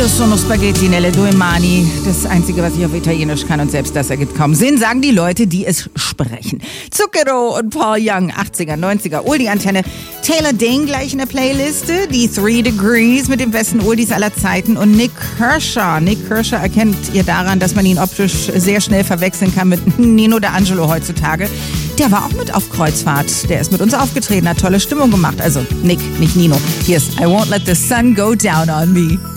Io sono spaghetti nelle due mani. Das Einzige, was ich auf Italienisch kann, und selbst das ergibt kaum Sinn, sagen die Leute, die es sprechen. Zucchero und Paul Young, 80er, 90er, Oldie-Antenne. Taylor Dane gleich in der Playliste. Die 3 Degrees mit den besten Oldies aller Zeiten. Und Nick Kershaw. Nick Kershaw erkennt ihr daran, dass man ihn optisch sehr schnell verwechseln kann mit Nino D'Angelo heutzutage. Der war auch mit auf Kreuzfahrt. Der ist mit uns aufgetreten, hat tolle Stimmung gemacht. Also Nick, nicht Nino. Hier ist I Won't Let the Sun Go Down on Me.